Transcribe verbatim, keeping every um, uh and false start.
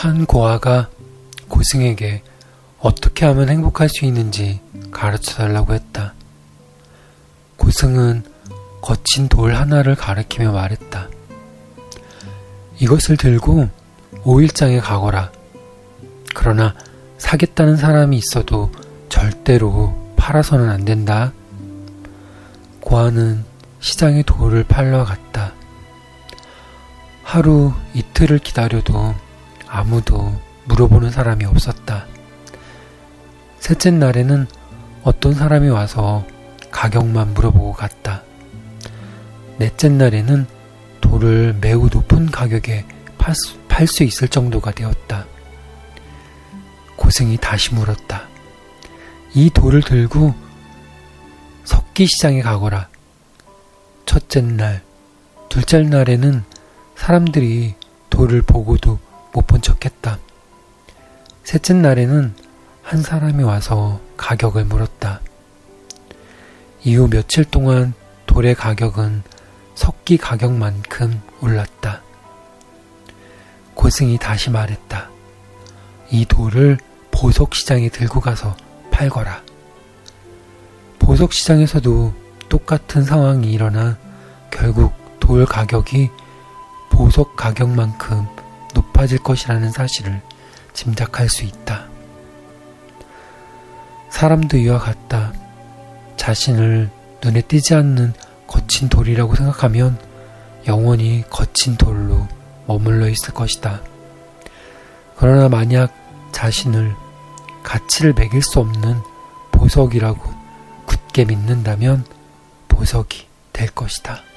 한 고아가 고승에게 어떻게 하면 행복할 수 있는지 가르쳐달라고 했다. 고승은 거친 돌 하나를 가리키며 말했다. 이것을 들고 오일장에 가거라. 그러나 사겠다는 사람이 있어도 절대로 팔아서는 안 된다. 고아는 시장에 돌을 팔러 갔다. 하루 이틀을 기다려도 아무도 물어보는 사람이 없었다. 셋째 날에는 어떤 사람이 와서 가격만 물어보고 갔다. 넷째 날에는 돌을 매우 높은 가격에 팔 수 있을 정도가 되었다. 고승이 다시 물었다. 이 돌을 들고 석기시장에 가거라. 첫째 날, 둘째 날에는 사람들이 돌을 보고도 못 본 척했다. 셋째 날에는 한 사람이 와서 가격을 물었다. 이후 며칠 동안 돌의 가격은 석기 가격만큼 올랐다. 고승이 다시 말했다. 이 돌을 보석시장에 들고 가서 팔거라. 보석시장에서도 똑같은 상황이 일어나 결국 돌 가격이 보석 가격만큼 높아질 것이라는 사실을 짐작할 수 있다. 사람도 이와 같다. 자신을 눈에 띄지 않는 거친 돌이라고 생각하면 영원히 거친 돌로 머물러 있을 것이다. 그러나 만약 자신을 가치를 매길 수 없는 보석이라고 굳게 믿는다면 보석이 될 것이다.